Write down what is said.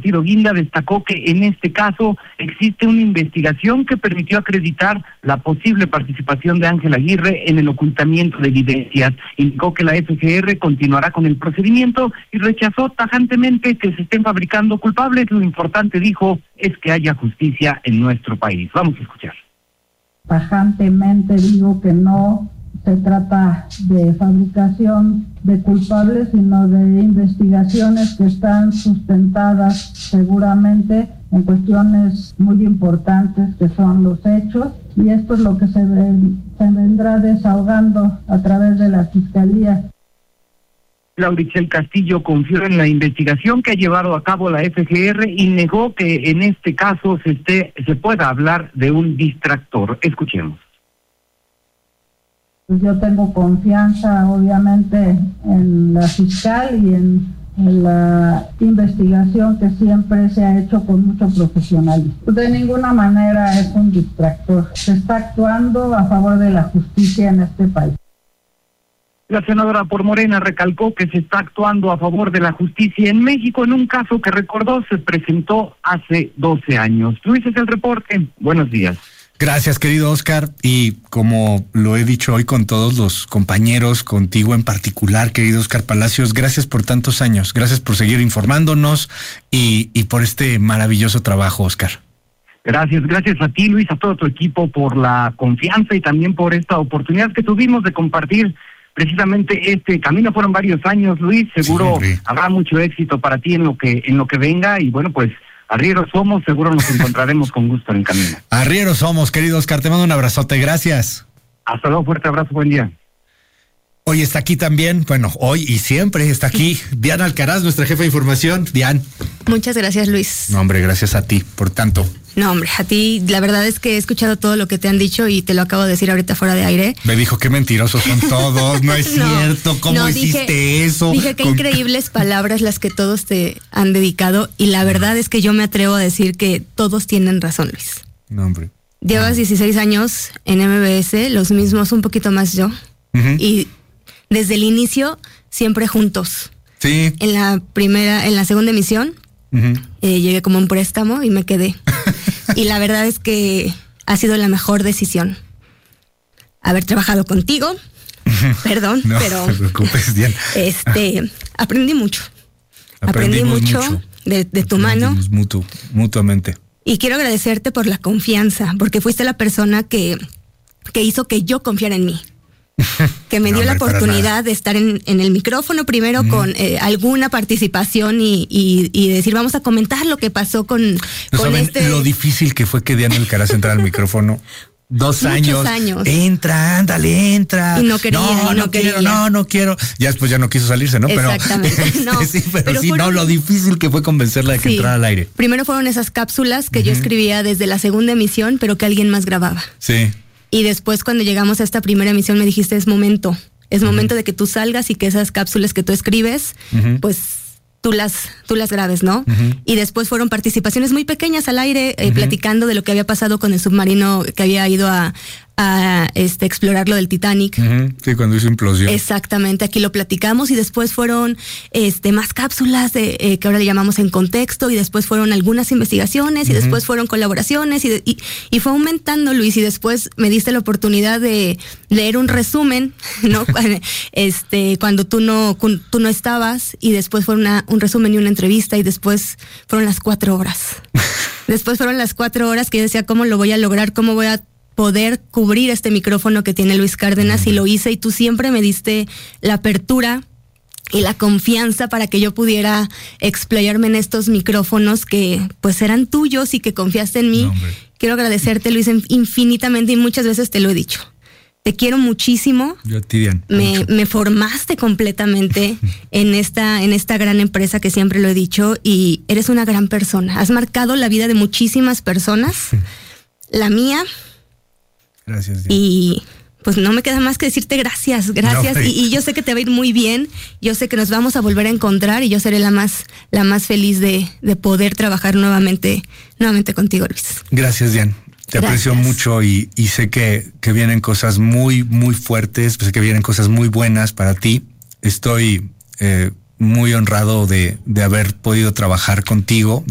Partido Guinda, destacó que en este caso existe una investigación que permitió acreditar la posible participación de Ángel Aguirre en el ocultamiento de evidencias. Indicó que la FGR continuará con el procedimiento y rechazó tajantemente que se estén fabricando culpables. Lo importante, dijo, es que haya justicia en nuestro país. Vamos a escuchar. Tajantemente digo que no se trata de fabricación de culpables, sino de investigaciones que están sustentadas seguramente en cuestiones muy importantes que son los hechos, y esto es lo que se vendrá desahogando a través de la Fiscalía. Lauricel Castillo confió en la investigación que ha llevado a cabo la FGR y negó que en este caso se pueda hablar de un distractor. Escuchemos. Pues yo tengo confianza, obviamente, en la fiscal y en la investigación que siempre se ha hecho con mucho profesionalismo. De ninguna manera es un distractor. Se está actuando a favor de la justicia en este país. La senadora por Morena recalcó que se está actuando a favor de la justicia en México en un caso que, recordó, se presentó hace 12 años. Luis, es el reporte. Buenos días. Gracias, querido Oscar, y como lo he dicho hoy con todos los compañeros, contigo en particular, querido Oscar Palacios, gracias por tantos años, gracias por seguir informándonos y por este maravilloso trabajo, Oscar. Gracias a ti, Luis, a todo tu equipo por la confianza y también por esta oportunidad que tuvimos de compartir precisamente este camino. Fueron varios años, Luis, seguro sí, habrá mucho éxito para ti en lo que venga, y bueno, pues arrieros somos, seguro nos encontraremos con gusto en el camino. Arrieros somos, querido Oscar, te mando un abrazote, gracias. Hasta luego, fuerte abrazo, buen día. Hoy está aquí también, bueno, hoy y siempre está aquí Diana Alcaraz, nuestra jefa de información. Dian. Muchas gracias, Luis. No, hombre, gracias a ti, por tanto. No, hombre, a ti, la verdad es que he escuchado todo lo que te han dicho y te lo acabo de decir ahorita fuera de aire. Me dijo, qué mentirosos son todos, no es cierto, ¿cómo hiciste eso? Dije, qué increíbles palabras las que todos te han dedicado, y la verdad es que yo me atrevo a decir que todos tienen razón, Luis. No, hombre. Llevas 16 años en MBS, los mismos, un poquito más yo, y desde el inicio, siempre juntos. Sí. En la segunda emisión, llegué como un préstamo y me quedé. Y la verdad es que ha sido la mejor decisión haber trabajado contigo. Perdón, no, pero te preocupes, Diana. Aprendí mucho. Aprendí mucho de tu mano. Mutuamente. Y quiero agradecerte por la confianza, porque fuiste la persona que hizo que yo confiara en mí. Que me dio la oportunidad de estar en el micrófono primero con alguna participación y decir, vamos a comentar lo que pasó con ¿saben lo difícil que fue que Diana Alcaraz entrara al micrófono? 2 años. Entra, ándale, entra. Y no quería, no quiero. Ya después ya no quiso salirse, ¿no? Exactamente. Pero lo difícil que fue convencerla de que entrara al aire. Primero fueron esas cápsulas que yo escribía desde la segunda emisión, pero que alguien más grababa. Sí. Y después, cuando llegamos a esta primera emisión, me dijiste, es momento de que tú salgas y que esas cápsulas que tú escribes, pues tú las grabes, ¿no? Y después fueron participaciones muy pequeñas al aire, platicando de lo que había pasado con el submarino que había ido a explorar lo del Titanic. Sí, cuando hizo implosión. Exactamente, aquí lo platicamos, y después fueron más cápsulas que ahora le llamamos En Contexto, y después fueron algunas investigaciones, y después fueron colaboraciones, y fue aumentando, Luis, y después me diste la oportunidad de leer un resumen, ¿no? Cuando tú no estabas, y después fue un resumen y una entrevista, y después fueron las 4 horas. Después fueron las 4 horas que yo decía, ¿cómo lo voy a lograr? ¿Cómo voy a poder cubrir este micrófono que tiene Luis Cárdenas? Y lo hice, y tú siempre me diste la apertura y la confianza para que yo pudiera explayarme en estos micrófonos que pues eran tuyos y que confiaste en mí. Quiero agradecerte, Luis, infinitamente, y muchas veces te lo he dicho. Te quiero muchísimo. Yo a ti, Diana. Me formaste completamente en esta gran empresa, que siempre lo he dicho, y eres una gran persona. Has marcado la vida de muchísimas personas, la mía. Gracias, Diana. Y pues no me queda más que decirte gracias. No, y yo sé que te va a ir muy bien. Yo sé que nos vamos a volver a encontrar, y yo seré la más feliz de poder trabajar nuevamente contigo, Luis. Gracias, Diana. Te aprecio mucho, y sé que vienen cosas muy, muy fuertes, sé que vienen cosas muy buenas para ti. Estoy muy honrado de haber podido trabajar contigo,